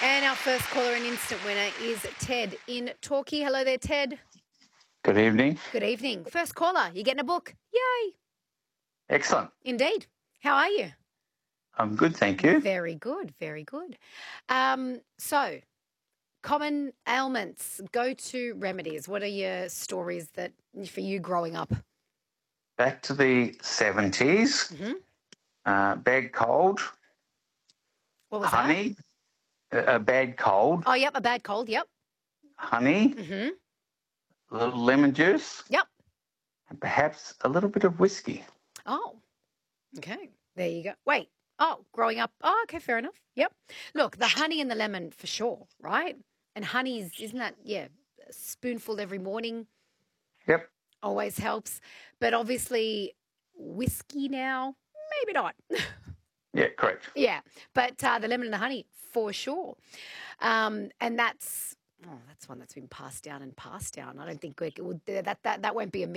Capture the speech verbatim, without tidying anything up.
And our first caller and instant winner is Ted in Torquay. Hello there, Ted. Good evening. Good evening. First caller, you're getting a book. Yay. Excellent. Indeed. How are you? I'm good, thank you. Very good, very good. Um, so, common ailments, go-to remedies. What are your stories that for you growing up? Back to the seventies. Mm-hmm. Uh, bad cold. What was honey. A, a bad cold. that? Oh, yep, a bad cold, yep. Honey. Mm-hmm. A little lemon juice. Yep. And perhaps a little bit of whiskey. Oh, okay. There you go. Wait. Oh, growing up. Oh, okay, fair enough. Yep. Look, the honey and the lemon for sure, right? And honey's, isn't that, yeah, a spoonful every morning Yep. always helps. But obviously, whiskey now, maybe not. Yeah, correct. Yeah, but uh, the lemon and the honey for sure. Um, and that's, oh, that's one that's been passed down and passed down. I don't think we, it would, that, that, that won't be a